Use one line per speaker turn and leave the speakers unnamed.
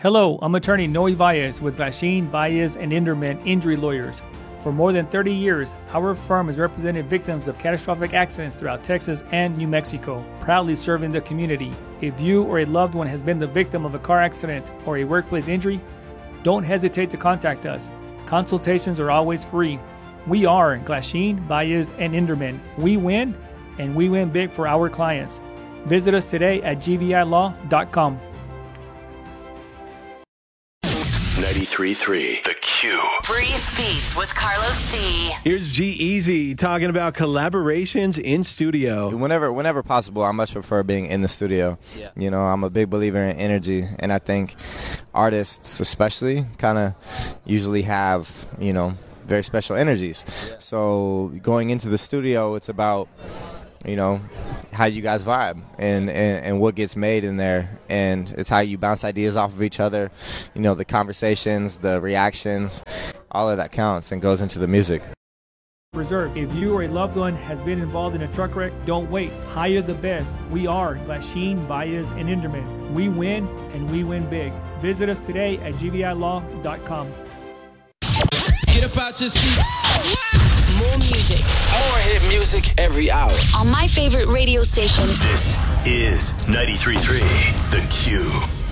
Hello, I'm attorney Noe Valles with Glasheen, Valles, and Inderman Injury Lawyers. For more than 30 years, our firm has represented victims of catastrophic accidents throughout Texas and New Mexico, proudly serving the community. If you or a loved one has been the victim of a car accident or a workplace injury, don't hesitate to contact us. Consultations are always free. We are Glasheen, Valles, and Inderman. We win, and we win big for our clients. Visit us today at gvilaw.com.
93.3 The Q.
Brief Beats with Carlos D.
Here's G-Eazy talking about collaborations in studio.
Whenever possible, I much prefer being in the studio. Yeah. You know, I'm a big believer in energy, and I think artists especially kind of usually have, you know, very special energies. Yeah. So going into the studio, it's about, you know, how you guys vibe and what gets made in there, and it's how you bounce ideas off of each other. You know, the conversations, the reactions, all of that counts and goes into the music.
Reserve. If you or a loved one has been involved in a truck wreck, don't wait. Hire the best. We are Glasheen, Valles, and Inderman. We win, and we win big. Visit us today at gvilaw.com.
Get up out your seat.
More music.
More hit music every hour.
On my favorite radio station.
This is 93.3 The Q.